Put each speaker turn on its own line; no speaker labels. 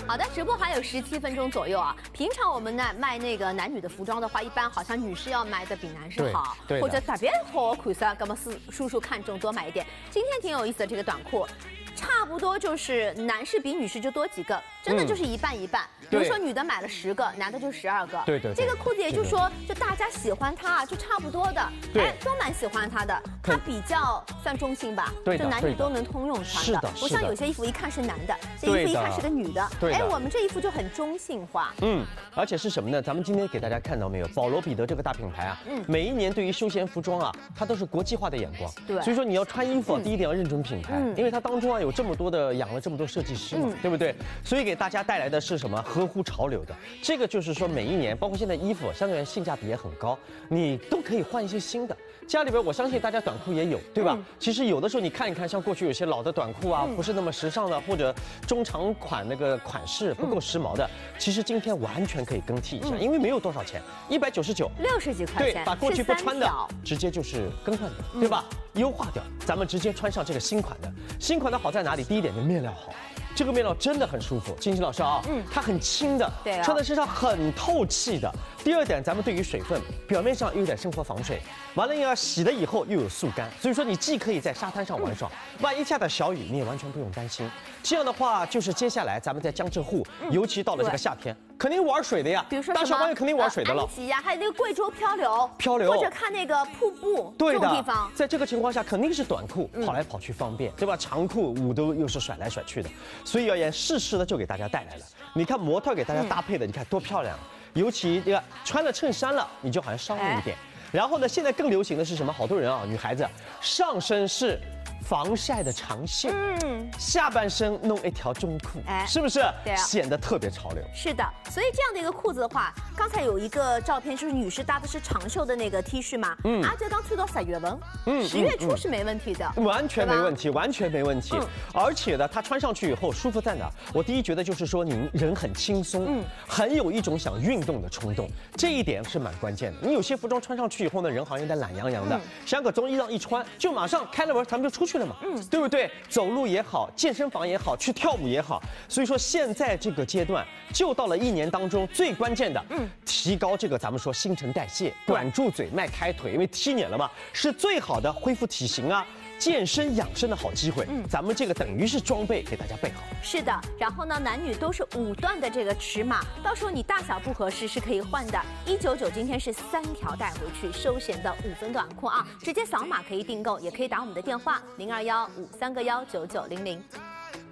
好的，直播还有17分钟左右啊。平常我们呢卖那个男女的服装的话，一般好像女士要买的比男士好，
对
或者特别好看色，那么是叔叔看中多买一点。今天挺有意思的这个短裤。 差不多就是男士比女士就多几个，真的就是一半一半。比如说女的买了10个，男的就12个。
对。
这个裤子也就是说，就大家喜欢它，就差不多的，哎，都蛮喜欢它的。它比较算中性吧，就男女都能通用穿的。不像有些衣服一看是男的，这衣服一看是个女的。哎，我们这衣服就很中性化。
而且是什么呢？咱们今天给大家看到没有？保罗彼得这个大品牌啊，每一年对于休闲服装啊，它都是国际化的眼光。
对。
所以说你要穿衣服，第一点要认准品牌，因为它当中啊有这么多的养了这么多设计师嘛，对不对？所以给大家带来的是什么？合乎潮流的。这个就是说每一年，包括现在衣服相对来性价比也很高，你都可以换一些新的。家里边我相信大家短裤也有，对吧？其实有的时候你看一看，像过去有些老的短裤啊，不是那么时尚的，或者中长款那个款式不够时髦的，其实今天完全可以更替一下，因为没有多少钱，199，60
几块钱，
对，把过去不穿的直接就是更换掉，对吧？优化掉，咱们直接穿上这个新款的。新款的好在哪里？第一点就面料好。 这个面料真的很舒服，金星老师啊，它很轻的，
对，
穿在身上很透气的。第二点，咱们对于水分，表面上又有点生活防水，完了要洗了以后又有速干，所以说你既可以在沙滩上玩耍，万一下点小雨，你也完全不用担心。这样的话，就是接下来咱们在江浙沪，尤其到了这个夏天，肯定玩水的呀，
比如说
大小朋友肯定玩水的了，
埃及呀，还有那个贵州漂流，或者看那个瀑布，
对的，
这种地方，
在这个情况下肯定是短裤，跑来跑去方便，对吧？长裤舞都又是甩来甩去的。 所以而言，适时的就给大家带来了。你看模特给大家搭配的，你看多漂亮！尤其这个穿了衬衫了，你就好像商务一点。然后呢，现在更流行的是什么？好多人啊，女孩子上身是防晒的长袖，下半身弄一条中裤，是不是？对，显得特别潮流。
是的，所以这样的一个裤子的话，刚才有一个照片，就是女士搭的是长袖的那个 T 恤嘛，这刚推到10月份，10月初是没问题的，
完全没问题，完全没问题。而且呢，它穿上去以后舒服在哪？我第一觉得就是说您人很轻松，很有一种想运动的冲动，这一点是蛮关键的。你有些服装穿上去以后呢，人好像有点懒洋洋的，像个中衣裳一穿，就马上开了门，咱们就出去了嘛，对不对？走路也好，健身房也好，去跳舞也好，所以说现在这个阶段就到了1年当中最关键的，提高这个咱们说新陈代谢，管住嘴，迈开腿，因为7年了嘛，是最好的恢复体型啊。 健身养生的好机会，咱们这个等于是装备给大家备好。
是的，然后呢，男女都是5段的这个尺码，到时候你大小不合适是可以换的。199今天是3条带回去，休闲的5分短裤啊，直接扫码可以订购，也可以打我们的电话0215319900。